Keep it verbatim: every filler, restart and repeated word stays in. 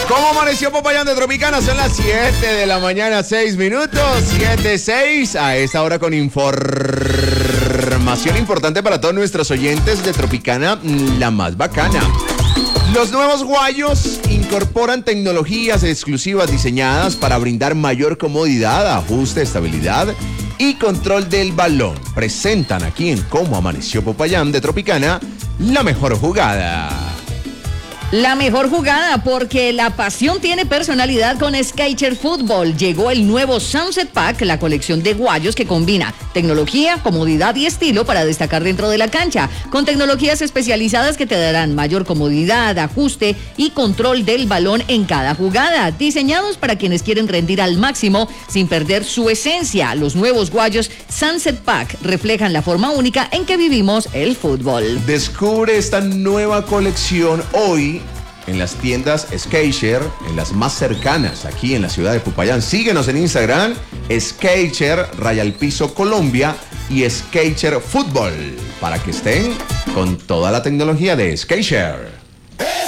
¿Cómo amaneció Popayán de Tropicana? Son las siete de la mañana, seis minutos, siete, seis. A esta hora con información importante para todos nuestros oyentes de Tropicana, la más bacana. Los nuevos guayos incorporan tecnologías exclusivas diseñadas para brindar mayor comodidad, ajuste, estabilidad y control del balón. Presentan aquí en Cómo Amaneció Popayán de Tropicana la mejor jugada. La mejor jugada, porque la pasión tiene personalidad con Skechers Fútbol. Llegó el nuevo Sunset Pack, la colección de guayos que combina tecnología, comodidad y estilo para destacar dentro de la cancha, con tecnologías especializadas que te darán mayor comodidad, ajuste y control del balón en cada jugada. Diseñados para quienes quieren rendir al máximo sin perder su esencia. Los nuevos guayos Sunset Pack reflejan la forma única en que vivimos el fútbol. Descubre esta nueva colección hoy en las tiendas Skechers, en las más cercanas aquí en la ciudad de Popayán. Síguenos en Instagram, Skechers, Raya al Piso Colombia y Skechers Fútbol, para que estén con toda la tecnología de Skechers.